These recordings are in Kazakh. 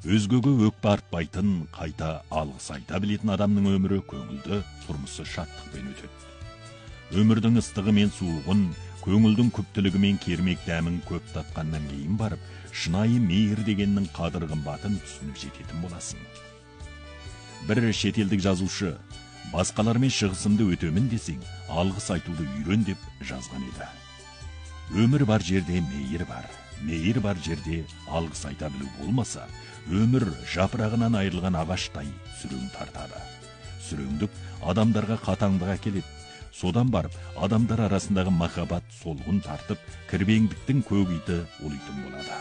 Өзгөге өкпе артпайтын, қайта алғыс айта білетін адамның өмірі көңілді, тұрмысы шаттықпен өтеді. Өмірдің ыстығы мен суығын, көңілдің күптілігі мен кермек дәмін көп татқаннан кейін барып, шынайы мейір дегеннің қадір қымбатын түсініп жететін боласың. Бір шетелдік жазушы, басқалармен шығысымды өтемін десең, алғыс айтуды үйрен деп жазған еді. Өмір бар жерде мейір бар. Мейір бар жерде алғыс айта білу болмаса, өмір жапырағынан айырылған ағаштай сүрең тартады. Сүреңдік адамдарға қатаңдық әкеледі. Содан барып, адамдар арасындағы махаббат солғын тартып, кірбеңдіктің көгиті олитын болады.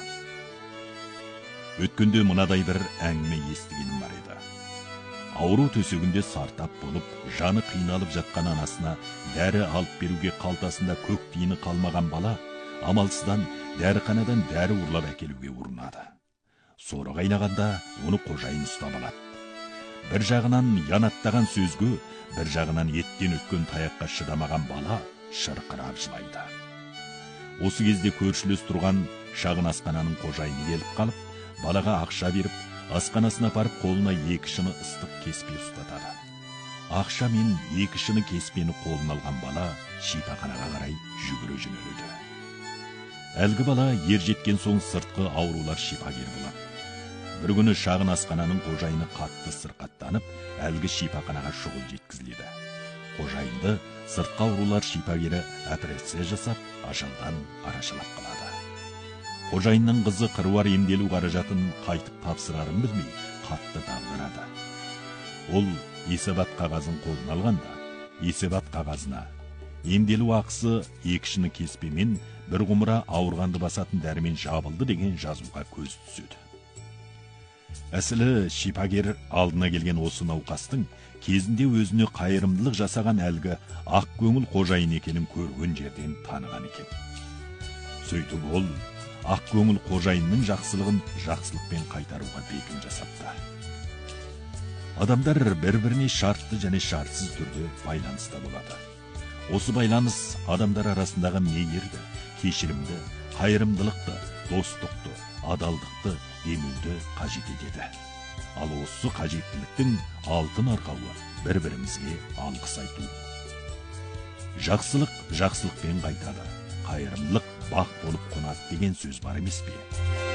Өткенде мынадай бір әңгіме естігенім бар еді. Ауру төсегінде сартап болып, жаны қиналып жатқан анасына дәрі алып беруге қалтасында көк тиыны қалмаған бала, амалсыздан дәріханадан дәрі ұрлап әкелуге ұрынады. Соры қайнағанда оны қожайын ұстап алады. Бір жағынан янаттаған сөзге, бір жағынан еттен өткен таяққа шыдамаған бала шырқырап жылайды. Осы кезде көршілес тұрған шағын асхананың қожайыны келіп қалып, балаға ақша беріп, асханасына апарып қолына екі шыны ыстық кеспе ұстатады. Ақша мен екі шыны кеспені қолына алған бала шипаханаға қарай жүгіре жөнеледі. Әлгі бала ер жеткен соң сыртқы аурулар шипагер болады. Бір күні шағын асхананың қожайыны қатты сырқаттанып, әлгі шипаханаға шұғыл жеткізіледі. Қожайынды сыртқы аурулар шипагері операция жасап, ажалдан арашалап қалады. Қожайынның қызы қыруар емделу қаражатын қайтып тапсырарын білмей, қатты дағдарады. Ол есебат қағазын қолына алғанда, есебат қағазына емделу ақысы екі шыны кеспемен бір құмыра ауырғанды басатын дәрімен жабылды деген жазуға көз түседі. Әсілі шипагер алдына келген осы науқастың кезінде өзіне қайырымдылық жасаған әлгі ақ көңіл қожайын екенін көрген жерден таныған екен. Сөйтіп ол ақ көңіл қожайынның жақсылығын жақсылықпен қайтаруға бекім жасапты. Адамдар бір-біріне шартты және шартсыз түрде байланыста болады. Осы байланыс адамдар арасындағы мейірді, кешірімді, қайырымдылықты, достықты, адалдықты емуді қажет етеді. Ал осы қажеттіліктің алтын арқауы бір-бірімізге алғыс айту. Жақсылық жақсылықпен қайтады, қайырымдылық бақ болып қонады деген сөз бар емес пе?